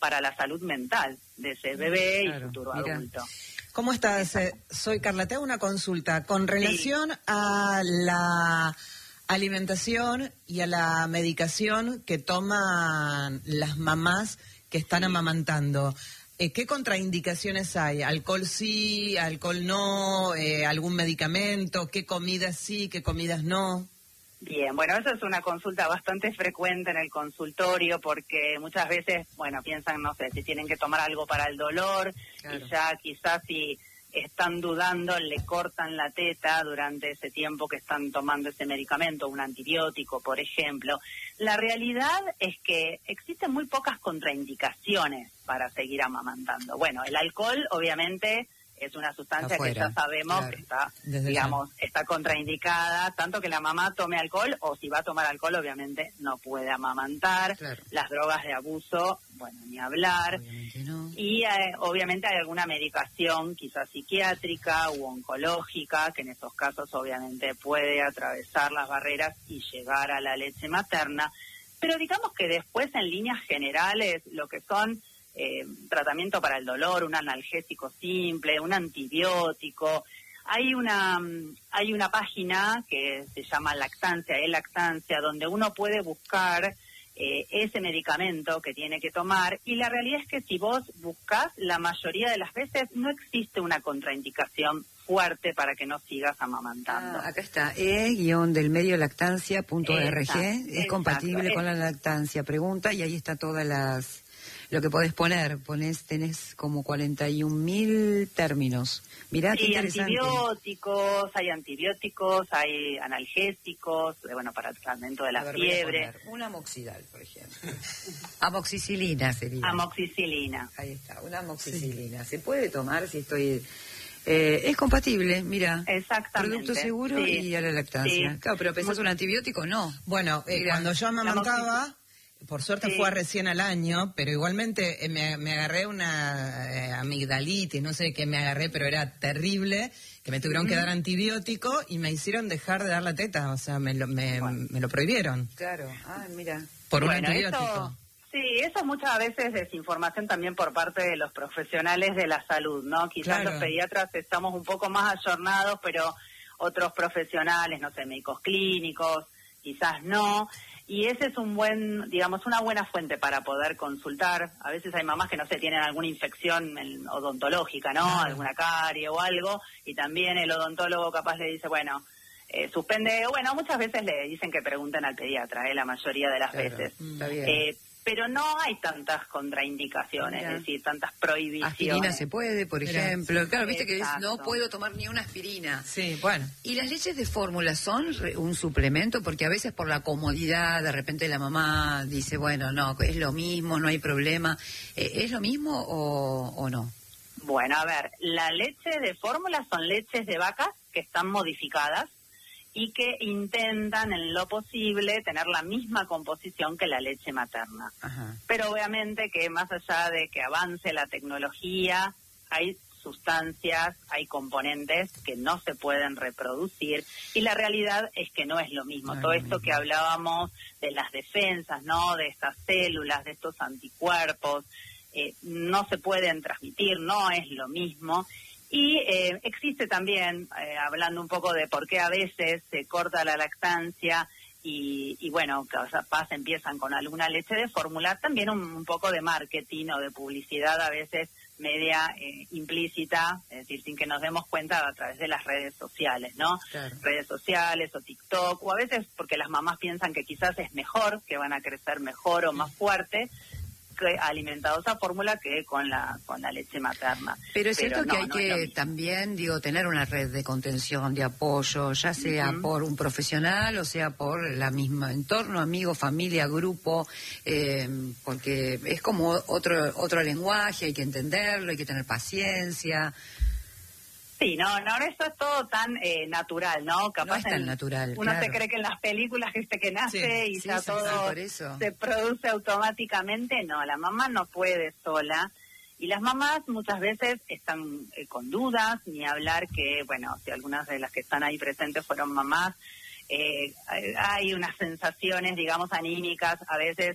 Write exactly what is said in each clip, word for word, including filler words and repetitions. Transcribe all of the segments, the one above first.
para la salud mental de ese bebé claro, y futuro mira. adulto. ¿Cómo estás? Eh, soy Carla, te hago una consulta con relación sí. a la alimentación y a la medicación que toman las mamás que están sí. amamantando. Eh, ¿Qué contraindicaciones hay? ¿Alcohol sí, alcohol no, eh, algún medicamento? ¿Qué comidas sí, qué comidas no? Bien, bueno, eso es una consulta bastante frecuente en el consultorio porque muchas veces, bueno, piensan, no sé, si tienen que tomar algo para el dolor claro. y ya quizás si están dudando, le cortan la teta durante ese tiempo que están tomando ese medicamento, un antibiótico, por ejemplo. La realidad es que existen muy pocas contraindicaciones para seguir amamantando. Bueno, el alcohol, obviamente, es una sustancia afuera, que ya sabemos claro. que está, Desde digamos, ya. está contraindicada, tanto que la mamá tome alcohol, o si va a tomar alcohol, obviamente no puede amamantar. Claro. Las drogas de abuso, bueno, ni hablar. No. Y eh, obviamente hay alguna medicación, quizás psiquiátrica u oncológica, que en estos casos obviamente puede atravesar las barreras y llegar a la leche materna. Pero digamos que después, en líneas generales, lo que son Eh, tratamiento para el dolor, un analgésico simple, un antibiótico. Hay una hay una página que se llama Lactancia, e-Lactancia, donde uno puede buscar eh, ese medicamento que tiene que tomar, y la realidad es que si vos buscás, la mayoría de las veces no existe una contraindicación fuerte para que no sigas amamantando. Ah, acá está, e-delmediolactancia punto org, es compatible es, con la lactancia, pregunta, y ahí está todas las... Lo que podés poner, ponés, tenés como cuarenta y un mil términos. Mirá, qué interesante. Antibióticos, hay antibióticos, hay analgésicos, bueno, para el tratamiento de la ver, fiebre. Un amoxidal, por ejemplo. Amoxicilina sería. Amoxicilina. Ahí está, una amoxicilina. Sí. ¿Se puede tomar si estoy...? Eh, es compatible, mira. Exactamente. Producto seguro sí. y a la lactancia. Sí. Claro, pero ¿pensás un antibiótico? No. Bueno, eh, cuando yo amamantaba... Por suerte sí. fue recién al año, pero igualmente eh, me, me agarré una eh, amigdalitis, no sé qué me agarré, pero era terrible, que me tuvieron mm. que dar antibiótico y me hicieron dejar de dar la teta, o sea, me lo, me, bueno. me lo prohibieron. Claro, ah, mira. Por bueno, un antibiótico. Eso, sí, eso muchas veces es información también por parte de los profesionales de la salud, ¿no? Quizás claro. los pediatras estamos un poco más ayornados, pero otros profesionales, no sé, médicos clínicos, quizás no. Y ese es un buen, digamos, una buena fuente para poder consultar. A veces hay mamás que, no sé, tienen alguna infección odontológica, ¿no? Claro. Alguna carie o algo, y también el odontólogo capaz le dice, bueno, eh, suspende, bueno, muchas veces le dicen que pregunten al pediatra, ¿eh? La mayoría de las claro. veces. Está bien. Eh, pero no hay tantas contraindicaciones, Mira. es decir, tantas prohibiciones. Aspirina se puede, por Mira. ejemplo. Claro, viste que es, no puedo tomar ni una aspirina. Sí, bueno. ¿Y las leches de fórmula son un suplemento? Porque a veces por la comodidad, de repente la mamá dice, bueno, no, es lo mismo, no hay problema. ¿Es lo mismo o, o no? Bueno, a ver, la leche de fórmula son leches de vacas que están modificadas y que intentan en lo posible tener la misma composición que la leche materna. Ajá. Pero obviamente que más allá de que avance la tecnología, hay sustancias, hay componentes que no se pueden reproducir, y la realidad es que no es lo mismo. No, Todo no esto mismo. que hablábamos de las defensas, ¿no? De estas células, de estos anticuerpos, eh, no se pueden transmitir, no es lo mismo. Y eh, existe también, eh, hablando un poco de por qué a veces se corta la lactancia y, y bueno, capaz empiezan con alguna leche de fórmula, también un, un poco de marketing o de publicidad a veces media eh, implícita, es decir, sin que nos demos cuenta a través de las redes sociales, ¿no? Claro. Redes sociales o TikTok, o a veces porque las mamás piensan que quizás es mejor, que van a crecer mejor o más fuerte, alimentados a fórmula que con la con la leche materna. Pero es cierto Pero no, que hay no que también, digo, tener una red de contención, de apoyo, ya sea uh-huh. por un profesional o sea por la misma entorno, amigo, familia, grupo, eh, porque es como otro otro lenguaje, hay que entenderlo, hay que tener paciencia. Sí, no, no, eso es todo tan eh, natural, ¿no? Capaz no es tan en, natural, uno claro. se cree que en las películas este que nace sí, y sí, ya sí, todo sí, por eso. se produce automáticamente. No, la mamá no puede sola. Y las mamás muchas veces están eh, con dudas, ni hablar que, bueno, si algunas de las que están ahí presentes fueron mamás, eh, hay unas sensaciones, digamos, anímicas, a veces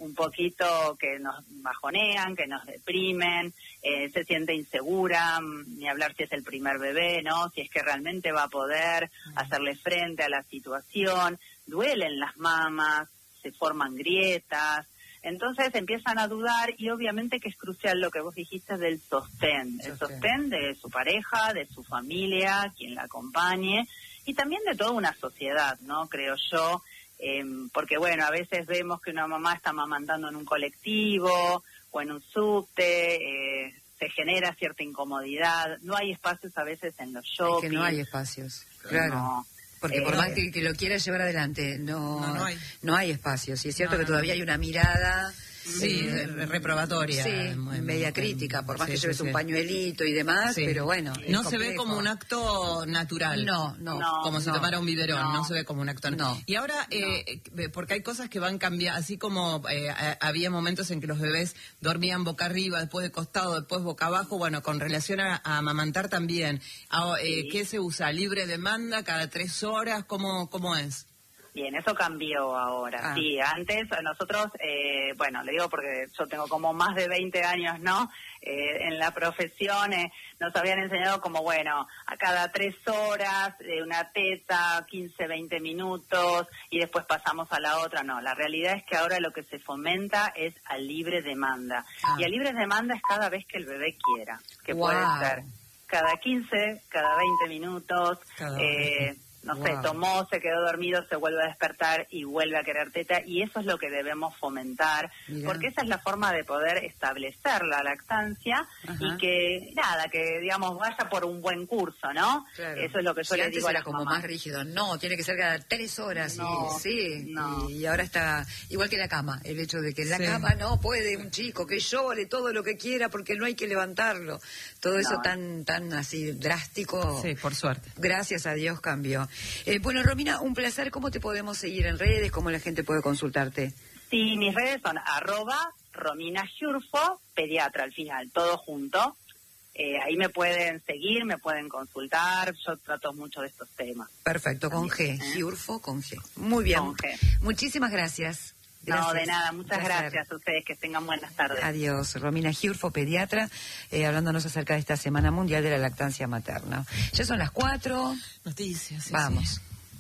un poquito que nos bajonean, que nos deprimen, eh, se siente insegura, ni hablar si es el primer bebé, ¿no? Si es que realmente va a poder hacerle frente a la situación, duelen las mamas, se forman grietas. Entonces empiezan a dudar y obviamente que es crucial lo que vos dijiste del sostén, el sostén de su pareja, de su familia, quien la acompañe y también de toda una sociedad, ¿no? Creo yo, eh, porque bueno, a veces vemos que una mamá está amamantando en un colectivo o en un subte, eh, se genera cierta incomodidad, no hay espacios a veces en los shopping. Es que no hay espacios, claro. No. Porque por eh, más que, que lo quiera llevar adelante, no, no, no, hay. no hay espacio. Sí, es cierto no, que todavía hay una mirada... Sí, eh, reprobatoria. Sí, en, media en, crítica, por más sí, que lleves sí, un sí. pañuelito y demás, sí. pero bueno. No se ve como un acto natural. No, no. no como no, si tomara un biberón, no. no se ve como un acto natural. No. Y ahora, eh, no. porque hay cosas que van cambiando, así como eh, había momentos en que los bebés dormían boca arriba, después de costado, después boca abajo, bueno, con relación a, a amamantar también. A, eh, sí. ¿Qué se usa? ¿Libre demanda? ¿Cada tres horas? ¿Cómo, cómo es? Bien, eso cambió ahora. Ah. Sí, antes nosotros, eh, bueno, le digo porque yo tengo como más de veinte años, ¿no? Eh, en la profesión eh, nos habían enseñado como, bueno, a cada tres horas, eh, una teta, quince, veinte minutos, y después pasamos a la otra. No, la realidad es que ahora lo que se fomenta es a libre demanda. Ah. Y a libre demanda es cada vez que el bebé quiera, que wow. puede ser cada quince, cada veinte minutos, cada eh, no wow. sé, tomó, se quedó dormido, se vuelve a despertar y vuelve a querer teta, y eso es lo que debemos fomentar, Mirá. porque esa es la forma de poder establecer la lactancia Ajá. y que, nada, que digamos vaya por un buen curso, ¿no? Claro. Eso es lo que yo sí, les digo a era las como mamás. Más rígido, no, tiene que ser cada tres horas, no, y, sí, no. y, y ahora está igual que la cama, el hecho de que en la sí. cama no puede un chico que llore todo lo que quiera porque no hay que levantarlo, todo no. eso tan, tan así drástico. Sí, por suerte. Gracias a Dios cambió. Eh, bueno, Romina, un placer. ¿Cómo te podemos seguir en redes? ¿Cómo la gente puede consultarte? Sí, mis redes son arroba Romina Giurfo, pediatra al final, todo junto. Eh, ahí me pueden seguir, me pueden consultar. Yo trato mucho de estos temas. Perfecto, con También, G. ¿eh? Giurfo con G. Muy bien. Con G. Muchísimas gracias. Gracias. No, de nada, muchas gracias a ustedes, que tengan buenas tardes. Adiós, Romina Giurfo, pediatra, eh, hablándonos acerca de esta Semana Mundial de la Lactancia Materna. Ya son las cuatro. Noticias. Sí, Vamos.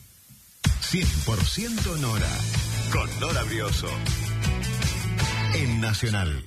Sí. cien por ciento Nora, con Nora Brioso, en Nacional.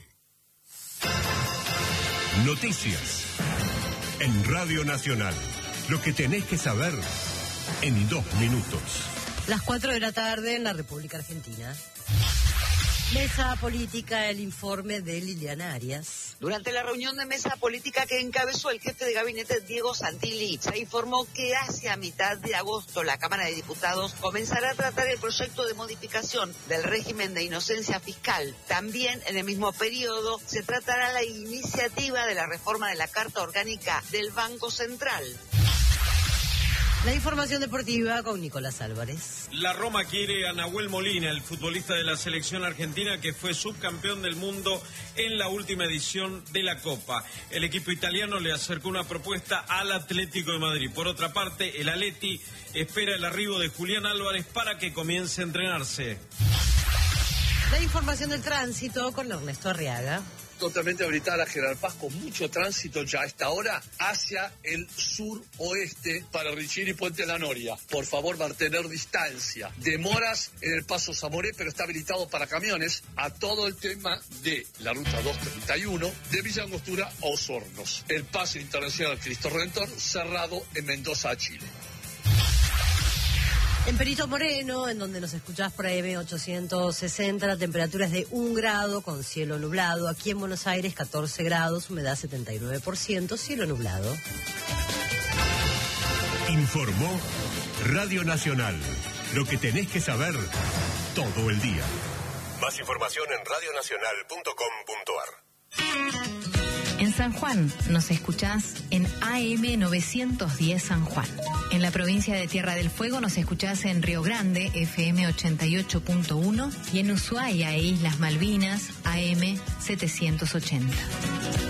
Noticias, en Radio Nacional. Lo que tenés que saber en dos minutos. Las cuatro de la tarde en la República Argentina. Mesa Política, el informe de Liliana Arias. Durante la reunión de mesa política que encabezó el jefe de gabinete Diego Santilli, se informó que hacia mitad de agosto la Cámara de Diputados comenzará a tratar el proyecto de modificación del régimen de inocencia fiscal. También en el mismo periodo se tratará la iniciativa de la reforma de la Carta Orgánica del Banco Central. La información deportiva con Nicolás Álvarez. La Roma quiere a Nahuel Molina, el futbolista de la selección argentina que fue subcampeón del mundo en la última edición de la Copa. El equipo italiano le acercó una propuesta al Atlético de Madrid. Por otra parte, el Atleti espera el arribo de Julián Álvarez para que comience a entrenarse. La información del tránsito con Ernesto Arriaga. Totalmente habilitada General Paz con mucho tránsito ya a esta hora hacia el sur-oeste para Richiri y Puente La Noria. Por favor, mantener distancia. Demoras en el paso Zamoré, pero está habilitado para camiones a todo el tema de la ruta doscientos treinta y uno de Villa Angostura a Osornos. El paso internacional Cristo Redentor cerrado en Mendoza, Chile. En Perito Moreno, en donde nos escuchás por A M ochocientos sesenta, la temperatura es de un grado con cielo nublado. Aquí en Buenos Aires, catorce grados, humedad setenta y nueve por ciento, cielo nublado. Informó Radio Nacional. Lo que tenés que saber todo el día. Más información en radio nacional punto com punto a r. En San Juan nos escuchás en A M novecientos diez San Juan. En la provincia de Tierra del Fuego nos escuchás en Río Grande, F M ochenta y ocho punto uno, y en Ushuaia e Islas Malvinas, A M setecientos ochenta.